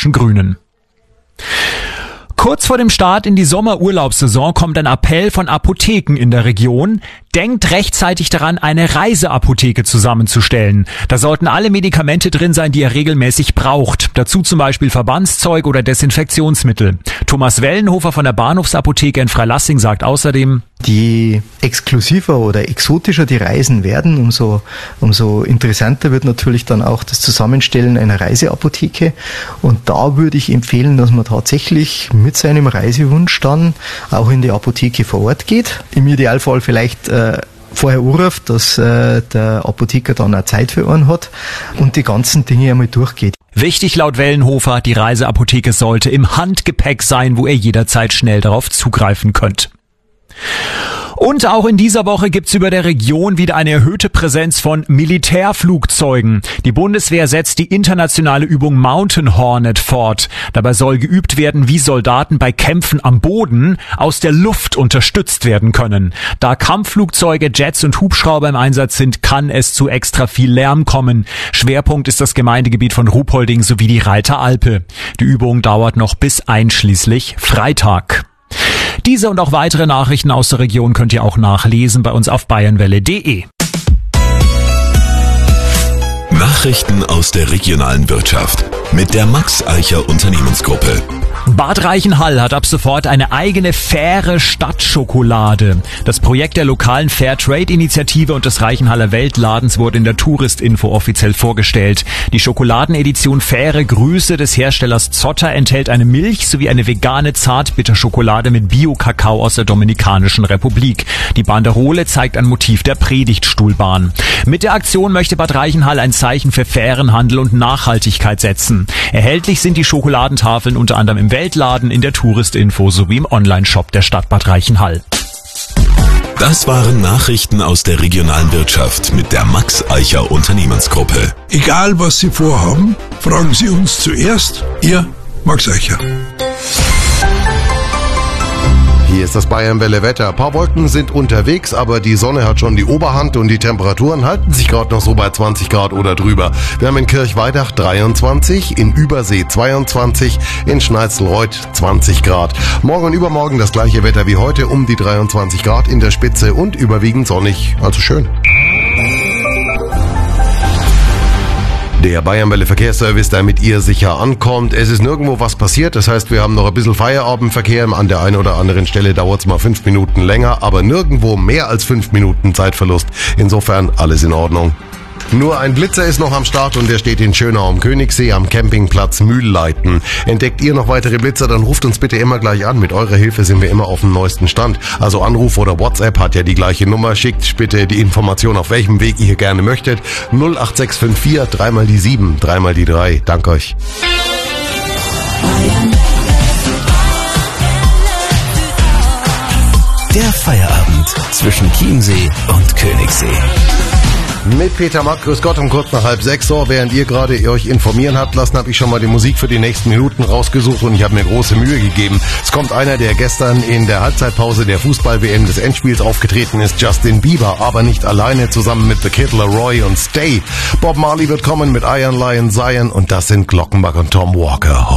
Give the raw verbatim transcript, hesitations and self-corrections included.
Bayerischen Grünen. Kurz vor dem Start in die Sommerurlaubssaison kommt ein Appell von Apotheken in der Region. Denkt rechtzeitig daran, eine Reiseapotheke zusammenzustellen. Da sollten alle Medikamente drin sein, die ihr regelmäßig braucht. Dazu zum Beispiel Verbandszeug oder Desinfektionsmittel. Thomas Wellenhofer von der Bahnhofsapotheke in Freilassing sagt außerdem: Je exklusiver oder exotischer die Reisen werden, umso, umso interessanter wird natürlich dann auch das Zusammenstellen einer Reiseapotheke. Und da würde ich empfehlen, dass man tatsächlich mit seinem Reisewunsch dann auch in die Apotheke vor Ort geht. Im Idealfall vielleicht äh, vorher anruft, dass äh, der Apotheker dann auch Zeit für einen hat und die ganzen Dinge einmal durchgeht. Wichtig laut Wellenhofer, die Reiseapotheke sollte im Handgepäck sein, wo ihr jederzeit schnell darauf zugreifen könnt. Und auch in dieser Woche gibt's über der Region wieder eine erhöhte Präsenz von Militärflugzeugen. Die Bundeswehr setzt die internationale Übung Mountain Hornet fort. Dabei soll geübt werden, wie Soldaten bei Kämpfen am Boden aus der Luft unterstützt werden können. Da Kampfflugzeuge, Jets und Hubschrauber im Einsatz sind, kann es zu extra viel Lärm kommen. Schwerpunkt ist das Gemeindegebiet von Ruhpolding sowie die Reiteralpe. Die Übung dauert noch bis einschließlich Freitag. Diese und auch weitere Nachrichten aus der Region könnt ihr auch nachlesen bei uns auf bayernwelle punkt de. Nachrichten aus der regionalen Wirtschaft mit der Max Eicher Unternehmensgruppe. Bad Reichenhall hat ab sofort eine eigene faire Stadtschokolade. Das Projekt der lokalen Fairtrade-Initiative und des Reichenhaller Weltladens wurde in der Touristinfo offiziell vorgestellt. Die Schokoladenedition Faire Grüße des Herstellers Zotter enthält eine Milch sowie eine vegane Zartbitterschokolade mit Bio-Kakao aus der Dominikanischen Republik. Die Banderole zeigt ein Motiv der Predigtstuhlbahn. Mit der Aktion möchte Bad Reichenhall ein Zeichen für fairen Handel und Nachhaltigkeit setzen. Erhältlich sind die Schokoladentafeln unter anderem im Weltladen, in der Touristinfo sowie im Onlineshop der Stadt Bad Reichenhall. Das waren Nachrichten aus der regionalen Wirtschaft mit der Max Eicher Unternehmensgruppe. Egal was Sie vorhaben, fragen Sie uns zuerst. Ihr Max Eicher. Hier ist das Bayernwelle Wetter. Ein paar Wolken sind unterwegs, aber die Sonne hat schon die Oberhand und die Temperaturen halten sich gerade noch so bei zwanzig Grad oder drüber. Wir haben in Kirchweidach dreiundzwanzig, in Übersee zweiundzwanzig, in Schneizelreuth zwanzig Grad. Morgen und übermorgen das gleiche Wetter wie heute, um die dreiundzwanzig Grad in der Spitze und überwiegend sonnig, also schön. Der Bayernwelle Verkehrsservice, damit ihr sicher ankommt. Es ist nirgendwo was passiert, das heißt, wir haben noch ein bisschen Feierabendverkehr. An der einen oder anderen Stelle dauert es mal fünf Minuten länger, aber nirgendwo mehr als fünf Minuten Zeitverlust. Insofern alles in Ordnung. Nur ein Blitzer ist noch am Start und der steht in Schönau am Königssee am Campingplatz Mühlleiten. Entdeckt ihr noch weitere Blitzer, dann ruft uns bitte immer gleich an. Mit eurer Hilfe sind wir immer auf dem neuesten Stand. Also Anruf oder WhatsApp hat ja die gleiche Nummer. Schickt bitte die Information, auf welchem Weg ihr gerne möchtet. null acht sechs fünf vier, dreimal die sieben, dreimal die drei. Danke euch. Der Feierabend zwischen Chiemsee und Königssee. Mit Peter Mack, grüß Gott, um kurz nach halb sechs Uhr. Während ihr gerade euch informieren habt lassen, habe ich schon mal die Musik für die nächsten Minuten rausgesucht und ich habe mir große Mühe gegeben. Es kommt einer, der gestern in der Halbzeitpause der Fußball-W M des Endspiels aufgetreten ist, Justin Bieber, aber nicht alleine, zusammen mit The Kid Laroi und Stay. Bob Marley wird kommen mit Iron Lion Zion und das sind Glockenbach und Tom Walker.